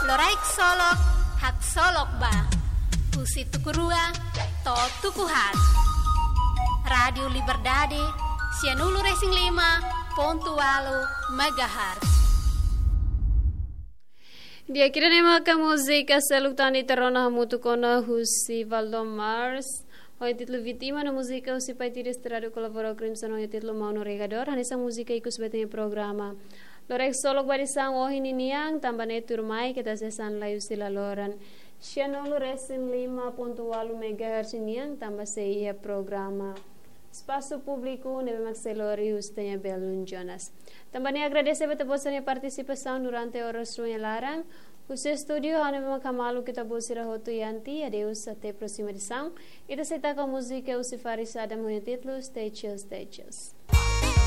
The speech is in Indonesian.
Loraik solok, hak solok ba. Pusi tukurua, to tukuhat. Radio Liberdade, Sianulu Racing 5.8 MHz. Di akhirnya maka musika salutani terona mutukona husi Valdomars. Hoy titlo vitima na musika husi paitiri estrado colaboro Crimson hoy titlo mauno regador. Hanisa musika ikus betanya programa. Lorek solok barisang ohin iniang tambane turmai kita sesan layu sila loran. Sianulu Racing 5.8 MHz iniang tambah seia programa. Espaço público nebe Maxelori Ustenha Belun Jonas. Também agradecer a vossa participação durante a horas larang. O seu estúdio há nebe Kamalu kita bosira hotu yanti. Adeus até a próxima edição. Ita seta com música o Sifari Sadam Honetitlo Stay Chill, Stay Chill.